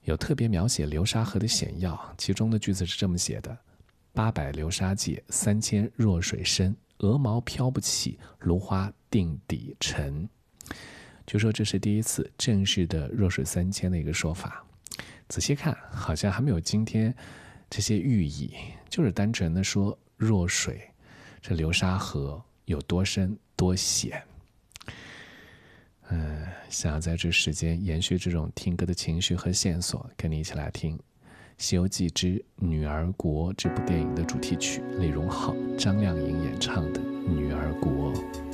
有特别描写流沙河的险要，其中的句子是这么写的：800流沙界，3000弱水深，鹅毛飘不起，芦花定底沉。据说这是第一次正式的弱水3000的一个说法。仔细看，好像还没有今天这些寓意，就是单纯的说弱水，这流沙河有多深多险。想要在这时间延续这种听歌的情绪和线索，跟你一起来听《西游记之女儿国》这部电影的主题曲，李荣浩、张靓颖演唱的《女儿国》。